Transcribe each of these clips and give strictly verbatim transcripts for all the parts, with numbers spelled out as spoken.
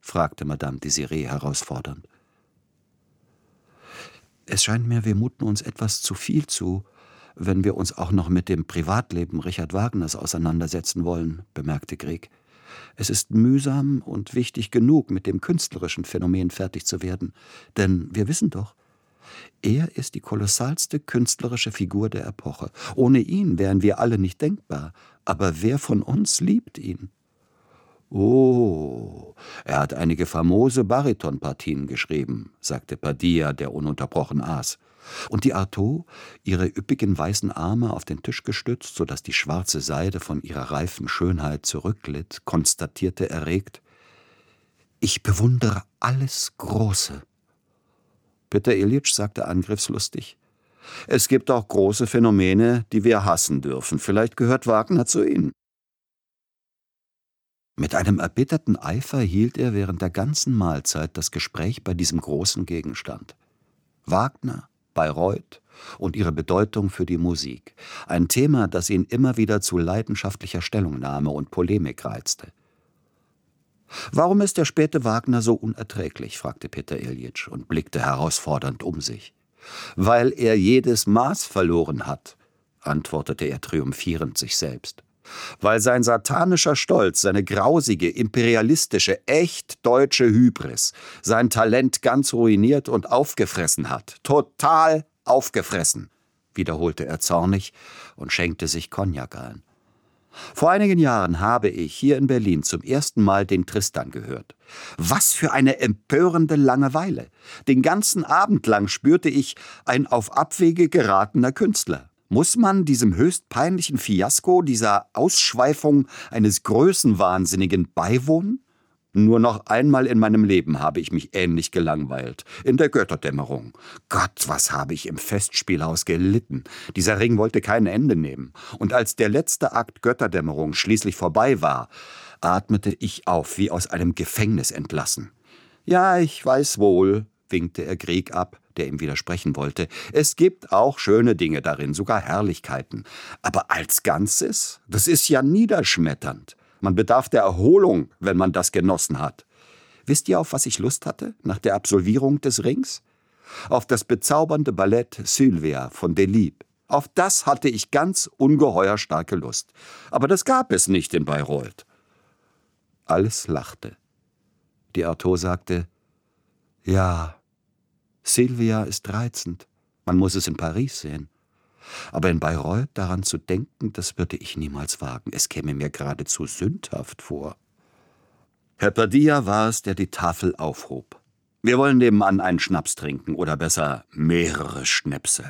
fragte Madame Désirée herausfordernd. »Es scheint mir, wir muten uns etwas zu viel zu, wenn wir uns auch noch mit dem Privatleben Richard Wagners auseinandersetzen wollen«, bemerkte Grieg. »Es ist mühsam und wichtig genug, mit dem künstlerischen Phänomen fertig zu werden, denn wir wissen doch, er ist die kolossalste künstlerische Figur der Epoche. Ohne ihn wären wir alle nicht denkbar, aber wer von uns liebt ihn?« »Oh, er hat einige famose Baritonpartien geschrieben«, sagte Padilla, der ununterbrochen aß. Und die Artaud, ihre üppigen weißen Arme auf den Tisch gestützt, so dass die schwarze Seide von ihrer reifen Schönheit zurückglitt, konstatierte erregt: »Ich bewundere alles Große.« Peter Iljitsch sagte angriffslustig: »Es gibt auch große Phänomene, die wir hassen dürfen. Vielleicht gehört Wagner zu ihnen.« Mit einem erbitterten Eifer hielt er während der ganzen Mahlzeit das Gespräch bei diesem großen Gegenstand. Wagner, Bayreuth und ihre Bedeutung für die Musik. Ein Thema, das ihn immer wieder zu leidenschaftlicher Stellungnahme und Polemik reizte. »Warum ist der späte Wagner so unerträglich?« fragte Peter Iljitsch und blickte herausfordernd um sich. »Weil er jedes Maß verloren hat«, antwortete er triumphierend sich selbst. »Weil sein satanischer Stolz, seine grausige, imperialistische, echt deutsche Hybris sein Talent ganz ruiniert und aufgefressen hat. Total aufgefressen«, wiederholte er zornig und schenkte sich Cognac ein. »Vor einigen Jahren habe ich hier in Berlin zum ersten Mal den Tristan gehört. Was für eine empörende Langeweile! Den ganzen Abend lang spürte ich, ein auf Abwege geratener Künstler. Muss man diesem höchst peinlichen Fiasko, dieser Ausschweifung eines Größenwahnsinnigen beiwohnen? Nur noch einmal in meinem Leben habe ich mich ähnlich gelangweilt. In der Götterdämmerung. Gott, was habe ich im Festspielhaus gelitten. Dieser Ring wollte kein Ende nehmen. Und als der letzte Akt Götterdämmerung schließlich vorbei war, atmete ich auf, wie aus einem Gefängnis entlassen. »Ja, ich weiß wohl«, winkte er Grieg ab, der ihm widersprechen wollte. »Es gibt auch schöne Dinge darin, sogar Herrlichkeiten. Aber als Ganzes, das ist ja niederschmetternd. Man bedarf der Erholung, wenn man das genossen hat. Wisst ihr, auf was ich Lust hatte, nach der Absolvierung des Rings? Auf das bezaubernde Ballett Sylvia von Delibes. Auf das hatte ich ganz ungeheuer starke Lust. Aber das gab es nicht in Bayreuth.« Alles lachte. Die Artaud sagte: »Ja, Sylvia ist reizend. Man muss es in Paris sehen. Aber in Bayreuth daran zu denken, das würde ich niemals wagen. Es käme mir geradezu sündhaft vor.« Herr Padilla war es, der die Tafel aufhob. »Wir wollen nebenan einen Schnaps trinken, oder besser mehrere Schnäpse.«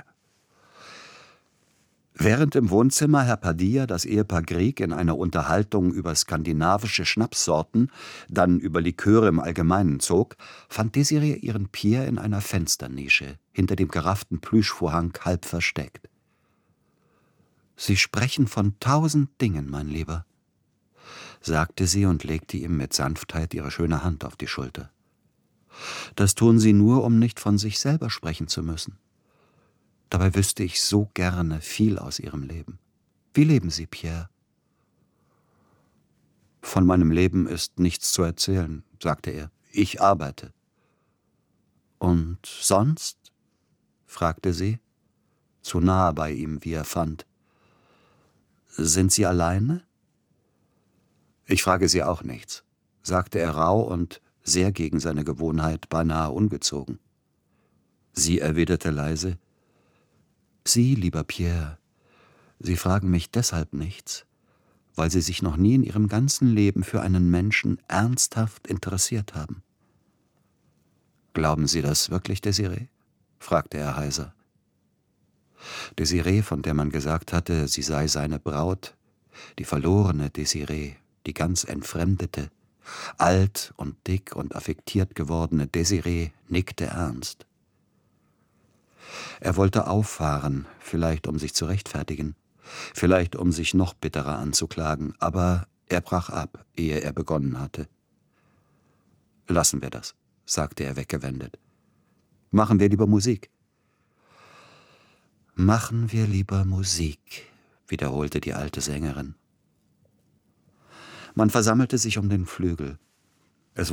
Während im Wohnzimmer Herr Padilla das Ehepaar Grieg in einer Unterhaltung über skandinavische Schnapssorten, dann über Liköre im Allgemeinen zog, fand Désirée ihren Pierre in einer Fensternische, hinter dem gerafften Plüschvorhang halb versteckt. »Sie sprechen von tausend Dingen, mein Lieber«, sagte sie und legte ihm mit Sanftheit ihre schöne Hand auf die Schulter. »Das tun Sie nur, um nicht von sich selber sprechen zu müssen. Dabei wüsste ich so gerne viel aus Ihrem Leben. Wie leben Sie, Pierre?« »Von meinem Leben ist nichts zu erzählen«, sagte er. »Ich arbeite.« »Und sonst?«, fragte sie, zu nahe bei ihm, wie er fand. »Sind Sie alleine?« »Ich frage Sie auch nichts«, sagte er rauh und sehr gegen seine Gewohnheit, beinahe ungezogen. Sie erwiderte leise: »Sie, lieber Pierre, Sie fragen mich deshalb nichts, weil Sie sich noch nie in Ihrem ganzen Leben für einen Menschen ernsthaft interessiert haben.« »Glauben Sie das wirklich, Désirée?«, fragte er heiser. Désirée, von der man gesagt hatte, sie sei seine Braut, die verlorene Désirée, die ganz entfremdete, alt und dick und affektiert gewordene Désirée, nickte ernst. Er wollte auffahren, vielleicht um sich zu rechtfertigen, vielleicht um sich noch bitterer anzuklagen, aber er brach ab, ehe er begonnen hatte. »Lassen wir das«, sagte er weggewendet. »Machen wir lieber Musik.« »Machen wir lieber Musik«, wiederholte die alte Sängerin. Man versammelte sich um den Flügel.